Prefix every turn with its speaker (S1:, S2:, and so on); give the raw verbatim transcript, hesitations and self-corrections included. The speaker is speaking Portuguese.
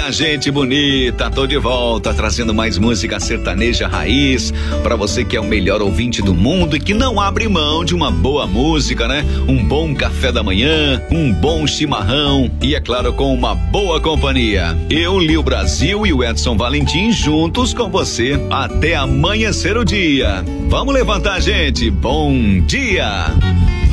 S1: Minha gente bonita, tô de volta trazendo mais música sertaneja raiz pra você que é o melhor ouvinte do mundo e que não abre mão de uma boa música, né? Um bom café da manhã, um bom chimarrão e, é claro, com uma boa companhia. Eu, Lio Brasil e o Edson Valentim juntos com você até amanhecer o dia. Vamos levantar, gente. Bom dia!